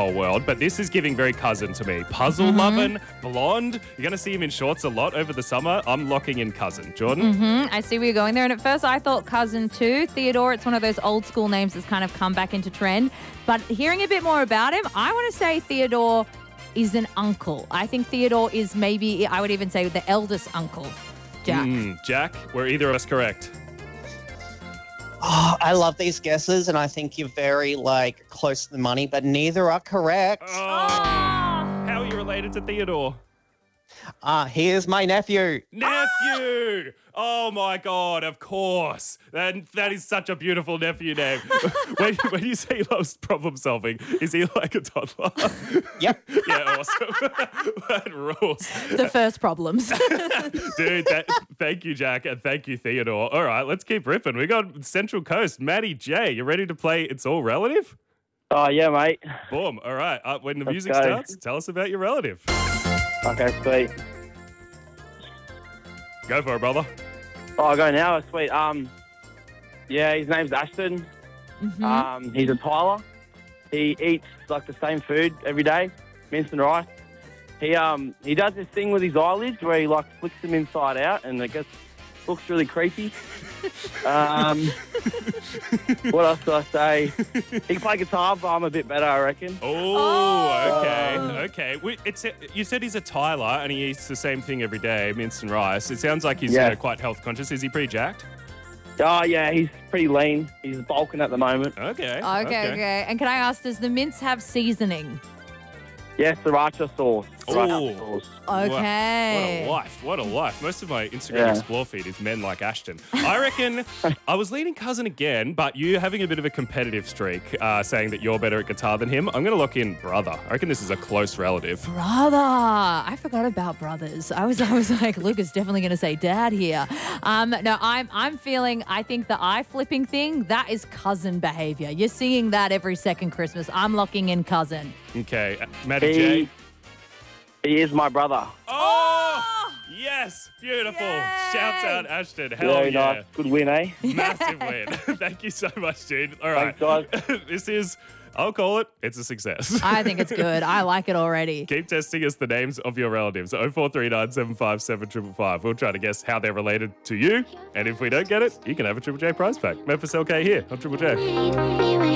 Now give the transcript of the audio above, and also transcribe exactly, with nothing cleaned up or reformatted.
whole world, but this is giving very cousin to me. Puzzle Mm-hmm. loving, blonde. You're going to see him in shorts a lot over the summer. I'm locking in cousin. Jordan? Mm-hmm. I see where you're going there. And at first I thought cousin too. Theodore, it's one of those old school names that's kind of come back into trend. But hearing a bit more about him, I want to say Theodore is an uncle. I think Theodore is maybe, I would even say, the eldest uncle. Jack. Mm, Jack, were either of us correct? Oh, I love these guesses, and I think you're very, like, close to the money, but neither are correct. Oh, how are you related to Theodore? Uh, here's my nephew. Nephew! Oh my God, of course. That, that is such a beautiful nephew name. when, when you say he loves problem solving, is he like a toddler? Yep. Yeah, awesome. That rules. The first problems. Dude, that, thank you, Jack, and thank you, Theodore. All right, let's keep ripping. We got Central Coast. Maddie J, you ready to play It's All Relative? Oh, yeah, mate. Boom. All right, uh, when the Let's music go. starts, tell us about your relative. Okay, sweet. Go for it, brother. Oh, I go now. Sweet. Um, yeah, his name's Ashton. Mm-hmm. Um, he's a Tyler. He eats like the same food every day, mince and rice. He um he does this thing with his eyelids where he like flicks them inside out, and it gets looks really creepy. Um, what else do I say? He can play guitar, but I'm a bit better, I reckon. Oh, okay, okay. We, it's you said he's a Tyler and he eats the same thing every day, mince and rice. It sounds like he's Yeah. uh, quite health conscious. Is he pretty jacked? Oh, yeah, he's pretty lean. He's bulking at the moment. Okay. Okay, okay. And can I ask, does the mince have seasoning? Yeah, sriracha sauce. Sriracha Oh. sauce. Okay. What a life. What a life. Most of my Instagram Yeah. Explore feed is men like Ashton. I reckon I was leading cousin again, but you having a bit of a competitive streak, uh, saying that you're better at guitar than him. I'm going to lock in brother. I reckon this is a close relative. Brother. I forgot about brothers. I was I was like, Luke is definitely going to say dad here. Um, no, I'm I'm feeling, I think the eye flipping thing, that is cousin behavior. You're seeing that every second Christmas. I'm locking in cousin. Okay. uh, Maddie He, J. he is my brother. Oh! Yes. Beautiful. Yay! Shouts out Ashton. Hell Very yeah. nice. Good win, eh? Massive win. Thank you so much, dude. All right. Thanks, guys. This is, I'll call it, it's a success. I think it's good. I like it already. Keep testing us the names of your relatives. oh four three nine, seven five seven, five five five. We'll try to guess how they're related to you. And if we don't get it, you can have a Triple J prize pack. Memphis L K here on Triple J.